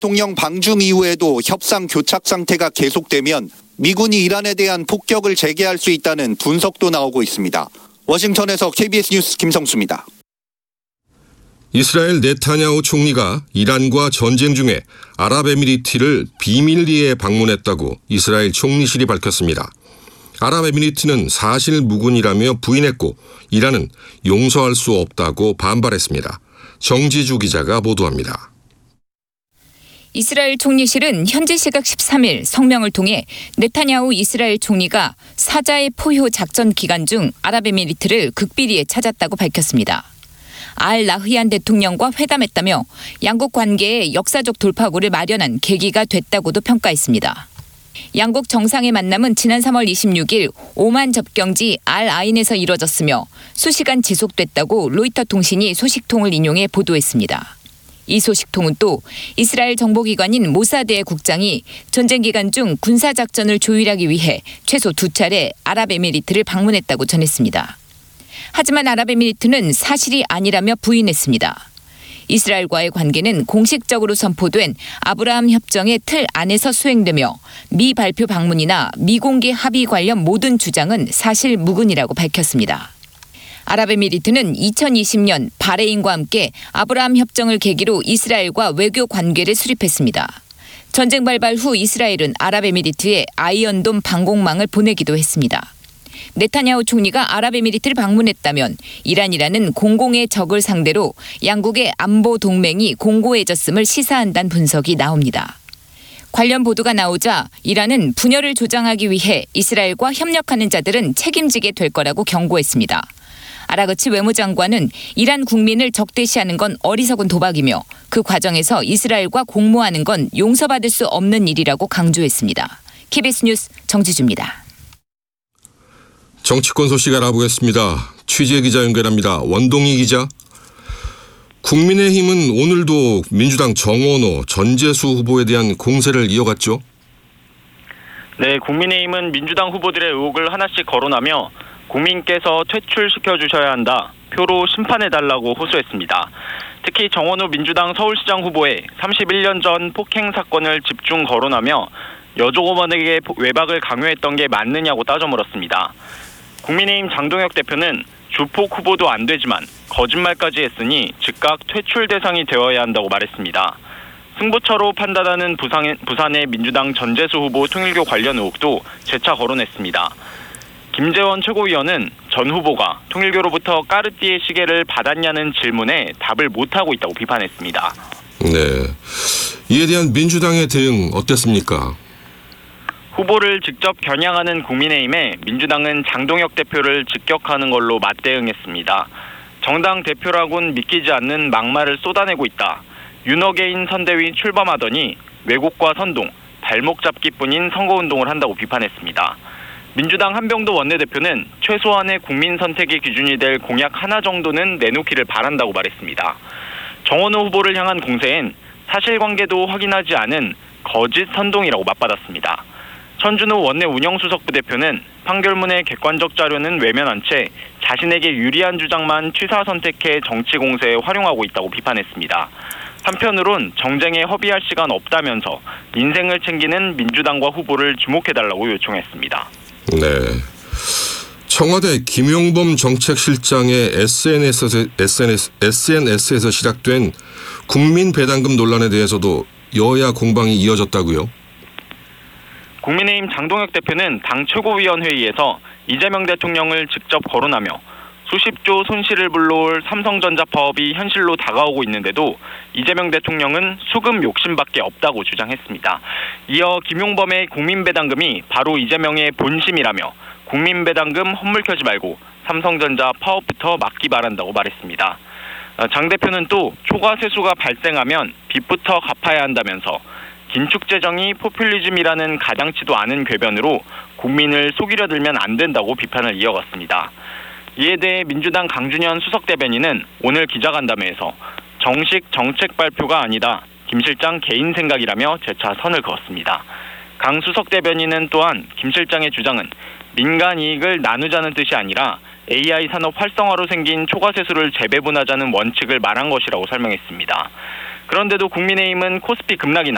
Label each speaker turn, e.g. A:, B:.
A: 대통령 방중 이후에도 협상 교착 상태가 계속되면 미군이 이란에 대한 폭격을 재개할 수 있다는 분석도 나오고 있습니다. 워싱턴에서 KBS 뉴스 김성수입니다.
B: 이스라엘 네타냐후 총리가 이란과 전쟁 중에 아랍에미리트를 비밀리에 방문했다고 이스라엘 총리실이 밝혔습니다. 아랍에미리트는 사실 무근이라며 부인했고 이란은 용서할 수 없다고 반발했습니다. 정지주 기자가 보도합니다.
C: 이스라엘 총리실은 현지 시각 13일 성명을 통해 네타냐후 이스라엘 총리가 사자의 포효 작전 기간 중 아랍에미리트를 극비리에 찾았다고 밝혔습니다. 알 라흐얀 대통령과 회담했다며 양국 관계에 역사적 돌파구를 마련한 계기가 됐다고도 평가했습니다. 양국 정상의 만남은 지난 3월 26일 오만 접경지 알 아인에서 이뤄졌으며 수시간 지속됐다고 로이터 통신이 소식통을 인용해 보도했습니다. 이 소식통은 또 이스라엘 정보기관인 모사드의 국장이 전쟁 기간 중 군사작전을 조율하기 위해 최소 2차례 아랍에미리트를 방문했다고 전했습니다. 하지만 아랍에미리트는 사실이 아니라며 부인했습니다. 이스라엘과의 관계는 공식적으로 선포된 아브라함 협정의 틀 안에서 수행되며 미발표 방문이나 미공개 합의 관련 모든 주장은 사실 무근이라고 밝혔습니다. 아랍에미리트는 2020년 바레인과 함께 아브라함 협정을 계기로 이스라엘과 외교 관계를 수립했습니다. 전쟁 발발 후 이스라엘은 아랍에미리트에 아이언돔 방공망을 보내기도 했습니다. 네타냐후 총리가 아랍에미리트를 방문했다면 이란이라는 공공의 적을 상대로 양국의 안보 동맹이 공고해졌음을 시사한다는 분석이 나옵니다. 관련 보도가 나오자 이란은 분열을 조장하기 위해 이스라엘과 협력하는 자들은 책임지게 될 거라고 경고했습니다. 아라그치 외무장관은 이란 국민을 적대시하는 건 어리석은 도박이며 그 과정에서 이스라엘과 공모하는 건 용서받을 수 없는 일이라고 강조했습니다. KBS 뉴스 정지주입니다.
B: 정치권 소식 알아보겠습니다. 취재 기자 연결합니다. 원동희 기자. 국민의힘은 오늘도 민주당 정원호, 전재수 후보에 대한 공세를 이어갔죠?
D: 네, 국민의힘은 민주당 후보들의 의혹을 하나씩 거론하며 국민께서 퇴출시켜 주셔야 한다, 표로 심판해달라고 호소했습니다. 특히 정원호 민주당 서울시장 후보의 31년 전 폭행 사건을 집중 거론하며 여종업원에게 외박을 강요했던 게 맞느냐고 따져 물었습니다. 국민의힘 장동혁 대표는 주폭 후보도 안 되지만 거짓말까지 했으니 즉각 퇴출 대상이 되어야 한다고 말했습니다. 승부처로 판단하는 부산의 민주당 전재수 후보 통일교 관련 의혹도 재차 거론했습니다. 김재원 최고위원은 전 후보가 통일교로부터 까르띠에 시계를 받았냐는 질문에 답을 못하고 있다고 비판했습니다.
B: 네, 이에 대한 민주당의 대응 어땠습니까?
D: 후보를 직접 겨냥하는 국민의힘에 민주당은 장동혁 대표를 직격하는 걸로 맞대응했습니다. 정당 대표라고는 믿기지 않는 막말을 쏟아내고 있다. 윤어게인 선대위 출범하더니 왜곡과 선동, 발목 잡기뿐인 선거운동을 한다고 비판했습니다. 민주당 한병도 원내대표는 최소한의 국민 선택의 기준이 될 공약 하나 정도는 내놓기를 바란다고 말했습니다. 정원호 후보를 향한 공세엔 사실관계도 확인하지 않은 거짓 선동이라고 맞받았습니다. 천준호 원내 운영수석부 대표는 판결문의 객관적 자료는 외면한 채 자신에게 유리한 주장만 취사 선택해 정치 공세에 활용하고 있다고 비판했습니다. 한편으론 정쟁에 허비할 시간 없다면서 민생을 챙기는 민주당과 후보를 주목해달라고 요청했습니다.
B: 네, 청와대 김용범 정책실장의 SNS에서 시작된 국민 배당금 논란에 대해서도 여야 공방이 이어졌다고요?
D: 국민의힘 장동혁 대표는 당 최고위원회의에서 이재명 대통령을 직접 거론하며 수십조 손실을 불러올 삼성전자 파업이 현실로 다가오고 있는데도 이재명 대통령은 수급 욕심밖에 없다고 주장했습니다. 이어 김용범의 국민배당금이 바로 이재명의 본심이라며 국민배당금 헛물켜지 말고 삼성전자 파업부터 막기 바란다고 말했습니다. 장 대표는 또 초과 세수가 발생하면 빚부터 갚아야 한다면서 긴축재정이 포퓰리즘이라는 가당치도 않은 궤변으로 국민을 속이려 들면 안 된다고 비판을 이어갔습니다. 이에 대해 민주당 강준현 수석대변인은 오늘 기자간담회에서 정식 정책 발표가 아니다, 김 실장 개인 생각이라며 재차 선을 그었습니다. 강 수석대변인은 또한 김 실장의 주장은 민간 이익을 나누자는 뜻이 아니라 AI 산업 활성화로 생긴 초과세수를 재배분하자는 원칙을 말한 것이라고 설명했습니다. 그런데도 국민의힘은 코스피 급락이나